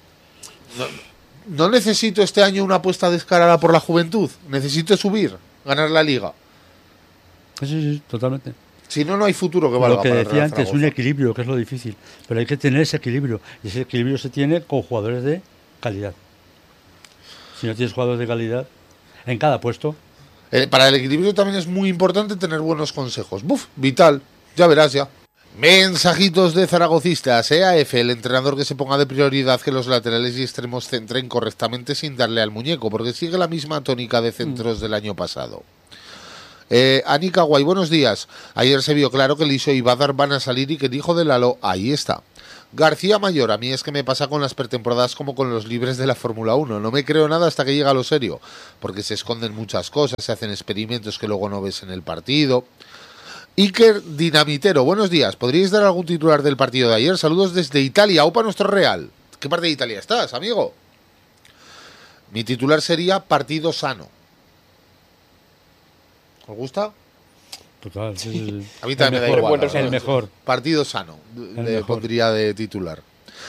No necesito este año una apuesta descarada por la juventud. Necesito subir, ganar la liga. Sí, sí, sí, totalmente. Si no, no hay futuro que valga Lo que para el decía Real antes, un Zaragoza. equilibrio, que es lo difícil. Pero hay que tener ese equilibrio. Y ese equilibrio se tiene con jugadores de calidad. Si no tienes jugadores de calidad en cada puesto, Para el equilibrio también es muy importante tener buenos consejos. Buf, vital. Ya verás ya. Mensajitos de zaragocistas. EAF, el entrenador que se ponga de prioridad que los laterales y extremos centren correctamente sin darle al muñeco, porque sigue la misma tónica de centros del año pasado. Anika Guay, buenos días. Ayer se vio claro que Liso y Badar van a salir y que el hijo de Lalo, ahí está. García Mayor, a mí es que me pasa con las pretemporadas como con los libres de la Fórmula 1. No me creo nada hasta que llega lo serio, porque se esconden muchas cosas, se hacen experimentos que luego no ves en el partido. Iker Dinamitero, buenos días. ¿Podríais dar algún titular del partido de ayer? Saludos desde Italia. ¡Opa, nuestro Real! ¿Qué parte de Italia estás, amigo? Mi titular sería partido sano. ¿Os gusta? total. Sí. A mí también me da igual. El mejor. Partido sano, le mejor. pondría de titular.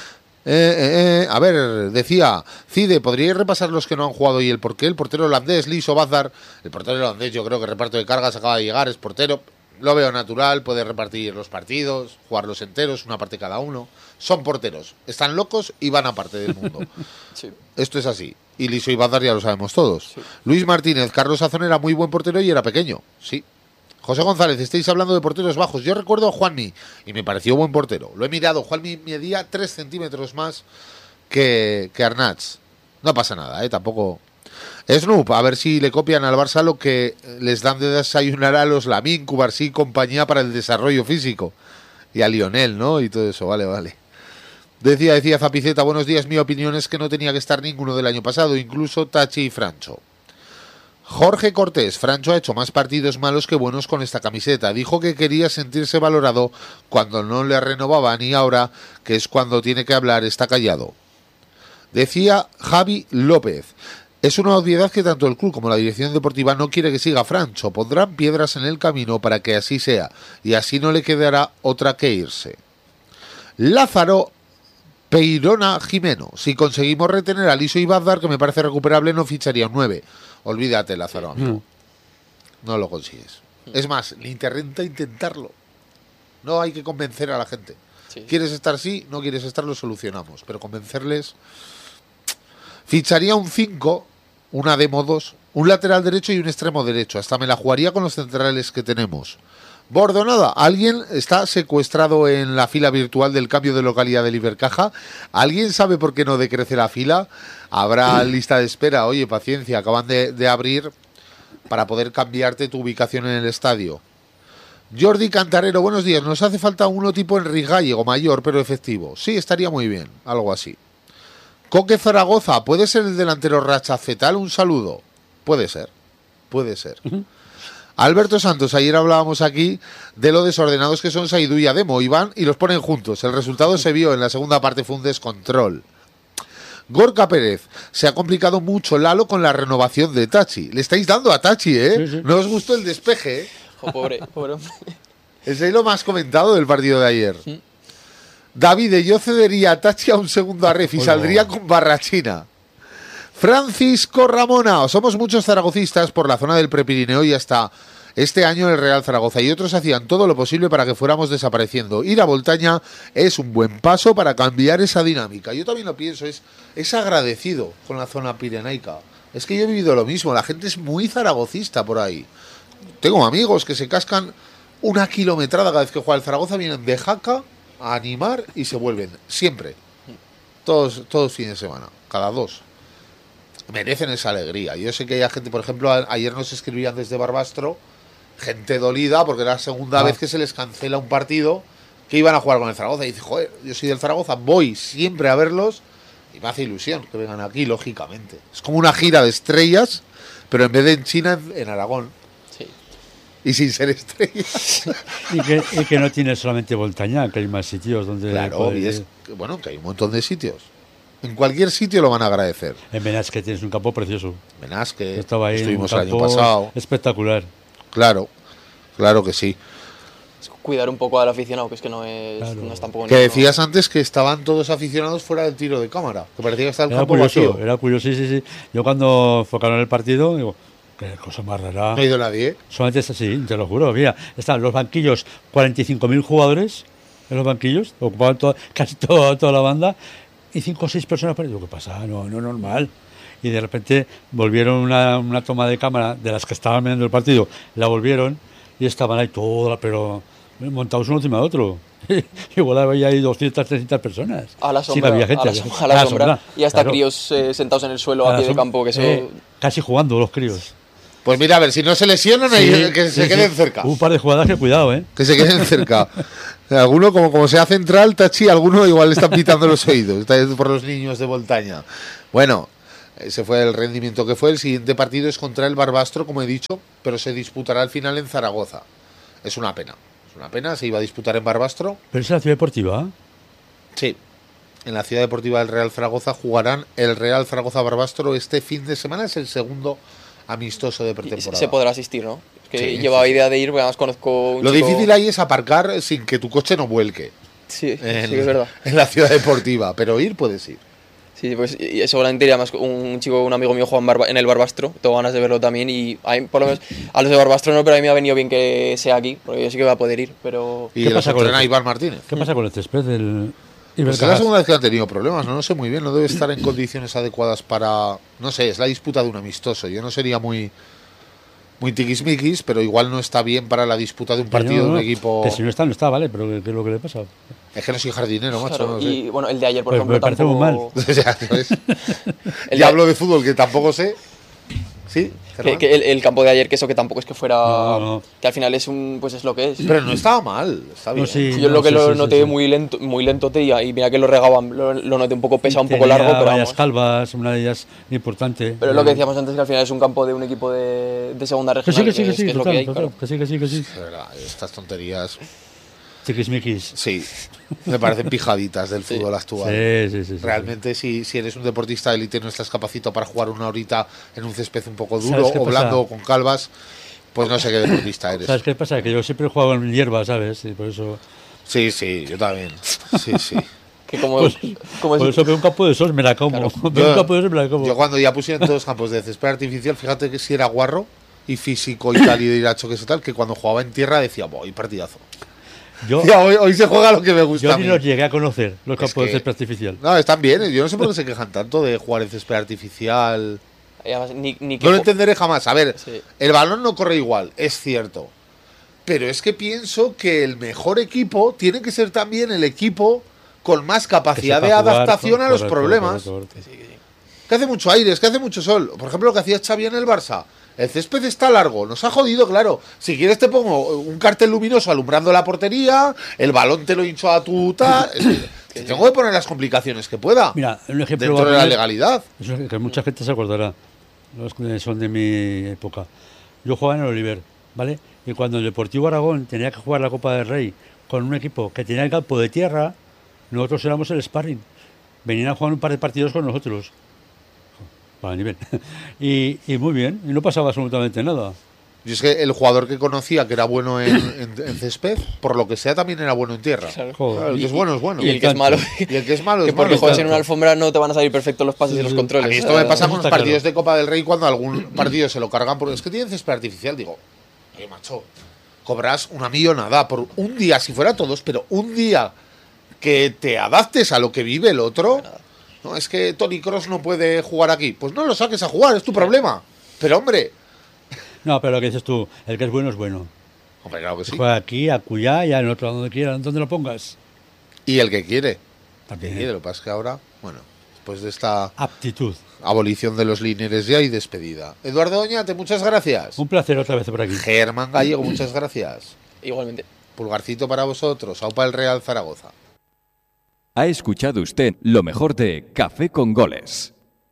A ver, decía Cide, ¿podríais repasar los que no han jugado y el por qué? El portero holandés, Liso Bazar. El portero holandés, yo creo que reparto de cargas, acaba de llegar, es portero. Lo veo natural, puede repartir los partidos, jugarlos enteros, una parte cada uno. Son porteros, están locos y van a parte del mundo. Sí. Esto es así. Y Liso y Bazar ya lo sabemos todos. Sí. Luis Martínez, Carlos Azón era muy buen portero y era pequeño. Sí. José González, estáis hablando de porteros bajos. Yo recuerdo a Juanmi y me pareció buen portero. Lo he mirado, Juanmi medía 3 centímetros más que Arnaz. No pasa nada, tampoco. Snoop, a ver si le copian al Barça lo que les dan de desayunar a los Lamine, Cubarsí y compañía para el desarrollo físico. Y a Lionel, ¿no? Y todo eso, vale. Decía Zapiceta, buenos días, mi opinión es que no tenía que estar ninguno del año pasado, incluso Tachi y Francho. Jorge Cortés, Francho ha hecho más partidos malos que buenos con esta camiseta. Dijo que quería sentirse valorado cuando no le renovaban y ahora, que es cuando tiene que hablar, está callado. Decía Javi López, es una obviedad que tanto el club como la dirección deportiva no quiere que siga Francho. Pondrán piedras en el camino para que así sea y así no le quedará otra que irse. Lázaro Peirona Jimeno, si conseguimos retener a Liso y Bazar, que me parece recuperable, no ficharía un 9. Olvídate, Lázaro, amigo. No lo consigues. Es más, ni te renta intentarlo. No hay que convencer a la gente. Sí. ¿Quieres estar sí? No quieres estar, lo solucionamos. Pero convencerles... Ficharía un 5, una demo 2, un lateral derecho y un extremo derecho. Hasta me la jugaría con los centrales que tenemos. Bordonada, ¿alguien está secuestrado en la fila virtual del cambio de localidad del Ibercaja? ¿Alguien sabe por qué no decrece la fila? Habrá lista de espera. Oye, paciencia, acaban de abrir para poder cambiarte tu ubicación en el estadio. Jordi Cantarero, buenos días. Nos hace falta uno tipo Enrique Gallego, mayor pero efectivo. Sí, estaría muy bien, algo así. Coque Zaragoza, ¿puede ser el delantero Rachacetal? Un saludo. Puede ser. Alberto Santos, ayer hablábamos aquí de lo desordenados que son Saidú y Ademo, y van y los ponen juntos. El resultado se vio en la segunda parte, fue un descontrol. Gorka Pérez, se ha complicado mucho Lalo con la renovación de Tachi. Le estáis dando a Tachi, ¿eh? Sí. No os gustó el despeje, ¿eh? Jo, pobre hombre. Es lo más comentado del partido de ayer. David, yo cedería a Tachi a un segundo arref y saldría con Barrachina. Francisco Ramona, somos muchos zaragocistas por la zona del Prepirineo y hasta este año el Real Zaragoza y otros hacían todo lo posible para que fuéramos desapareciendo. Ir a Voltaña es un buen paso para cambiar esa dinámica. Yo también lo pienso, es agradecido con la zona pirenaica. Es que yo he vivido lo mismo, la gente es muy zaragocista por ahí. Tengo amigos que se cascan una kilometrada cada vez que juega el Zaragoza, vienen de Jaca a animar y se vuelven, siempre. Todos fines de semana, cada 2. Merecen esa alegría. Yo sé que hay gente, por ejemplo, ayer nos escribían desde Barbastro, gente dolida porque era la segunda vez que se les cancela un partido que iban a jugar con el Zaragoza. Y dice, joder, yo soy del Zaragoza, voy siempre a verlos y me hace ilusión que vengan aquí, lógicamente. Es como una gira de estrellas, pero en vez de en China, en Aragón. Sí. Y sin ser estrellas. Y que no tiene solamente Voltaña, que hay más sitios donde... Claro, y es bueno, que hay un montón de sitios. En cualquier sitio lo van a agradecer. En Benasque tienes un campo precioso. Benasque, Estaba ahí, estuvimos un el año campo pasado. espectacular. Claro que sí. Cuidar un poco al aficionado, que es que no es, Claro. no es tampoco... Que ni- decías antes que estaban todos aficionados fuera del tiro de cámara, que parecía que estaba el Era campo curioso, vacío. era curioso, sí. Yo cuando enfocaron el partido, digo, Qué cosa más rara. No ha ido nadie. Solamente es así, te lo juro. Mira, están los banquillos, 45.000 jugadores en los banquillos, ocupaban casi toda la banda, y 5 o 6 personas. Digo, ¿qué pasa? No es normal. Y de repente volvieron una toma de cámara de las que estaban viendo el partido, la volvieron y estaban ahí todas, pero montados uno encima de otro. Igual había ahí 200, 300 personas. A la Sí, sombra, que había gente. a la sombra. Y hasta claro. críos sentados en el suelo a pie de campo, que eso... Casi jugando los críos. Pues mira, a ver, si no se lesionan, que se queden cerca. Un par de jugadas que cuidado, ¿eh? Que se queden cerca. Alguno, como sea central, Tachi, alguno igual le están pitando los oídos. Está por los niños de Voltaña. Bueno, ese fue el rendimiento que fue. El siguiente partido es contra el Barbastro, como he dicho, pero se disputará al final en Zaragoza. Es una pena. Se iba a disputar en Barbastro. Pero es la ciudad deportiva, ¿eh? Sí. En la ciudad deportiva del Real Zaragoza jugarán el Real Zaragoza Barbastro este fin de semana. Es el segundo amistoso de pretemporada. Se podrá asistir, ¿no? Es que Sí, llevaba sí. idea de ir, porque además conozco un Lo chico... difícil ahí es aparcar sin que tu coche no vuelque. Sí, sí que es verdad. En la ciudad deportiva, pero ir puedes ir. Sí, pues y seguramente iría más un amigo mío juega en el Barbastro, tengo ganas de verlo también y a mí, por lo menos a los de Barbastro no, pero a mí me ha venido bien que sea aquí, porque yo sí que voy a poder ir, pero... Y ¿Qué los pasa con entrena el- Iván Martínez. ¿Qué pasa con el césped del Pues es la Ibercajas? segunda vez que han tenido problemas, no sé muy bien, no debe estar en condiciones adecuadas para... No sé, es la disputa de un amistoso, yo no sería muy tiquismiquis, pero igual no está bien para la disputa de un partido de un equipo... Que si no está, vale, pero ¿qué es lo que le pasa? Es que no soy jardinero, macho, Claro, no sé. y bueno, el de ayer, por Pues ejemplo, me parece muy tampoco... O sea, ¿sabes? El Ya de- hablo de fútbol que tampoco sé. ¿Sí? Germán? Que el campo de ayer, que eso que tampoco es que fuera... No. Que al final es pues es lo que es. Pero no estaba mal, está bien. No, sí. Yo lo que sí, lo sí, noté sí. muy lento y mira que lo regaban, lo noté un poco pesado, un poco Tenía largo, pero varias vamos. calvas, una de ellas importante. Pero es lo que decíamos antes, que al final es un campo de un equipo de segunda Que regional, sí, es lo que hay, total, claro. que sí. De verdad, estas tonterías, Chiquismiquis. sí, me parecen pijaditas del fútbol actual. Sí. Realmente, si eres un deportista de élite y no estás capacitado para jugar una horita en un césped un poco ¿Sabes duro qué o pasa? blando o con calvas, pues no sé qué deportista eres. ¿Sabes qué pasa? Que yo siempre he jugado en hierba, ¿sabes? Y por eso... Sí, yo también. Sí. Que como, Pues, como por es- eso veo un campo de esos, me la como. Veo un campo de esos, me la como. Yo cuando ya pusieron todos los campos de césped artificial, fíjate que si era guarro y físico y tal y de iracho que eso tal, que cuando jugaba en tierra decía, voy partidazo. Yo, Ya, hoy se juega lo que me gusta yo a ni mí. los llegué a conocer, los Es campos que- de césped artificial. No, están bien, yo no sé por qué se quejan tanto de jugar en césped artificial. además, ni que No lo entenderé jamás. A ver, Sí. el balón no corre igual, es cierto. Pero es que pienso que el mejor equipo tiene que ser también el equipo con más capacidad Que de sepa jugar, adaptación a los correcto, problemas. correcto. Que hace mucho aire, es que hace mucho sol. Por ejemplo, lo que hacía Xavi en el Barça. El césped está largo, nos ha jodido, claro. Si quieres te pongo un cartel luminoso alumbrando la portería, el balón te lo hincho a tu tal. Es que tengo que poner las complicaciones que pueda. Mira, un ejemplo dentro voy a de la poner, legalidad. eso es que mucha gente se acordará, los que son de mi época. Yo jugaba en el Oliver, ¿vale? Y cuando el Deportivo Aragón tenía que jugar la Copa del Rey con un equipo que tenía el campo de tierra, nosotros éramos el sparring. Venían a jugar un par de partidos con nosotros. Para nivel. Y muy bien, y no pasaba absolutamente nada. Yo es que el jugador que conocía que era bueno en césped, por lo que sea, también era bueno en tierra. Claro. Joder. Claro, el que es bueno es bueno. Y el que es malo, Y el que es malo que es porque malo. juegas en Claro. una alfombra no te van a salir perfectos los pases y los Sí. controles. A mí esto me pasa Eso con los está partidos claro. de Copa del Rey cuando algún partido se lo cargan porque es que tienen césped artificial. Digo, oye, macho, cobras una millonada por un día, si fuera todos, pero un día que te adaptes a lo que vive el otro. No, es que Toni Kroos no puede jugar aquí. Pues no lo saques a jugar, es tu problema. Pero hombre, No, pero lo que dices tú, el que es bueno es bueno. hombre, claro que sí. Juega aquí, acullá, y al otro, donde quiera, donde lo pongas. Y el que quiere. El que También. quiere, lo que pasa es que ahora, bueno, después de esta Aptitud. abolición de los lineres ya y despedida. Eduardo Oñate, muchas gracias. Un placer otra vez por aquí. Germán Gallego, muchas gracias. Igualmente. Pulgarcito para vosotros. Aupa el Real Zaragoza. Ha escuchado usted lo mejor de Café con Goles.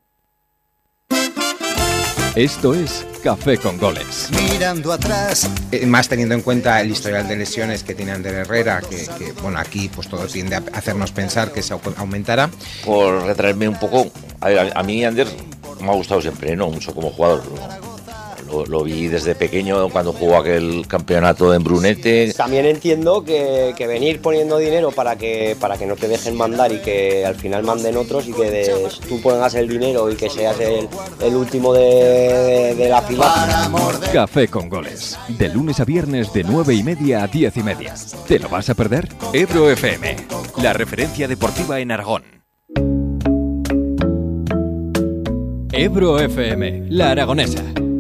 Esto es Café con Goles. Mirando atrás. Más teniendo en cuenta el historial de lesiones que tiene Ander Herrera, que bueno, aquí pues todo tiende a hacernos pensar que se aumentará. Por retraerme un poco, a mí Ander me ha gustado siempre, no mucho como jugador. lo vi desde pequeño cuando jugó aquel campeonato en Brunete. También entiendo que venir poniendo dinero para que no te dejen mandar y que al final manden otros y que tú pongas el dinero y que seas el último de la fila. Café con Goles. De lunes a viernes de 9:30 a 10:30. ¿Te lo vas a perder? Ebro FM, la referencia deportiva en Aragón. Ebro FM, la aragonesa.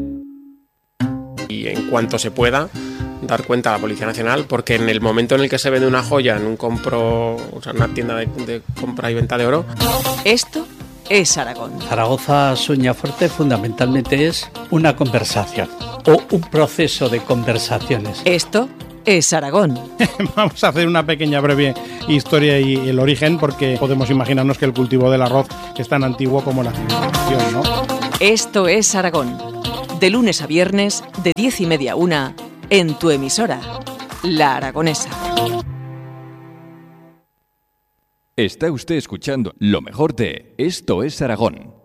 Y en cuanto se pueda, dar cuenta a la Policía Nacional, porque en el momento en el que se vende una joya en una tienda de compra y venta de oro. Esto es Aragón. Zaragoza Sueñafuerte fundamentalmente es una conversación o un proceso de conversaciones. Esto es Aragón. Vamos a hacer una pequeña breve historia y el origen, porque podemos imaginarnos que el cultivo del arroz es tan antiguo como la civilización, ¿no? Esto es Aragón. De lunes a viernes, de 10:30 a 1, en tu emisora, La Aragonesa. Está usted escuchando lo mejor de Esto es Aragón.